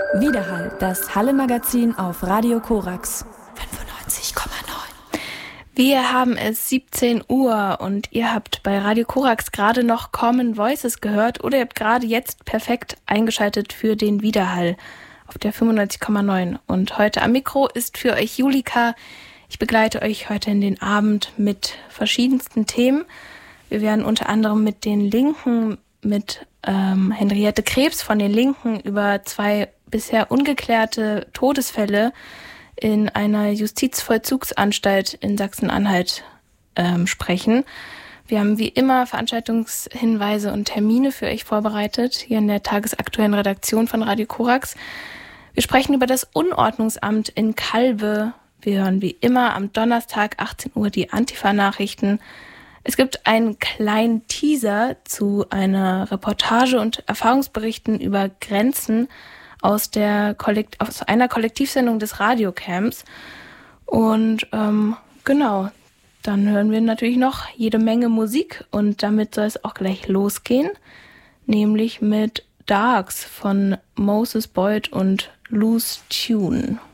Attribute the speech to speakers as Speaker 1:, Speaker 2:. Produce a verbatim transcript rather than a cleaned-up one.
Speaker 1: Widerhall, das Halle-Magazin auf Radio Korax fünfundneunzig Komma neun.
Speaker 2: Wir haben es siebzehn Uhr und ihr habt bei Radio Korax gerade noch Common Voices gehört oder ihr habt gerade jetzt perfekt eingeschaltet für den Widerhall auf der fünfundneunzig Komma neun. Und heute am Mikro ist für euch Julika. Ich begleite euch heute in den Abend mit verschiedensten Themen. Wir werden unter anderem mit den Linken, mit ähm, Henriette Krebs von den Linken über zwei bisher ungeklärte Todesfälle in einer Justizvollzugsanstalt in Sachsen-Anhalt ähm, sprechen. Wir haben wie immer Veranstaltungshinweise und Termine für euch vorbereitet, hier in der tagesaktuellen Redaktion von Radio Korax. Wir sprechen über das Unordnungsamt in Calbe. Wir hören wie immer am Donnerstag achtzehn Uhr die Antifa-Nachrichten. Es gibt einen kleinen Teaser zu einer Reportage und Erfahrungsberichten über Grenzen aus der Kollekt- aus einer Kollektivsendung des Radiocamps. Und ähm, genau, dann hören wir natürlich noch jede Menge Musik und damit soll es auch gleich losgehen, nämlich mit Darks von Moses Boyd und Loose Tune.